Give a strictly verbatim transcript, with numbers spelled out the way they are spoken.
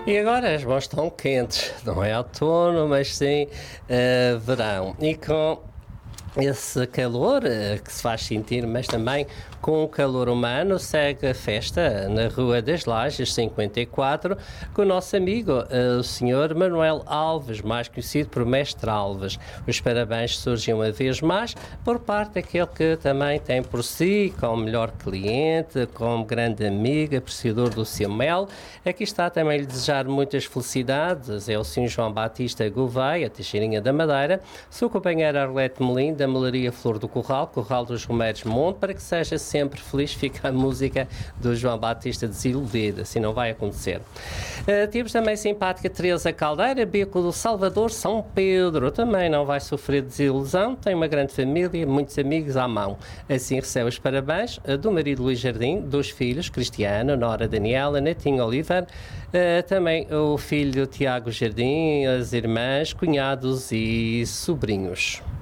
E agora as mãos estão quentes, não é outono, mas sim uh, verão. E com esse calor uh, que se faz sentir, mas também com o calor humano, segue a festa na Rua das Lajes cinquenta e quatro com o nosso amigo, uh, o senhor Manuel Alves, mais conhecido por Mestre Alves. Os parabéns surgem uma vez mais por parte daquele que também tem por si, como melhor cliente, como grande amigo, apreciador do seu mel. Aqui está também lhe desejar muitas felicidades, é o senhor João Batista Gouveia, Teixeirinha da Madeira, sua companheira Arlete Melim, da Melaria Flor do Corral, Corral dos Romeiros Monte, para que seja sempre feliz. Fica a música do João Batista Desiludida, assim não vai acontecer. Uh, temos também a simpática Teresa Caldeira, Beco do Salvador, São Pedro, também não vai sofrer desilusão, tem uma grande família, muitos amigos à mão. Assim recebe os parabéns uh, do marido Luís Jardim, dos filhos, Cristiano, Nora Daniela, Netinho Oliver, uh, também o filho Tiago Jardim, as irmãs, cunhados e sobrinhos.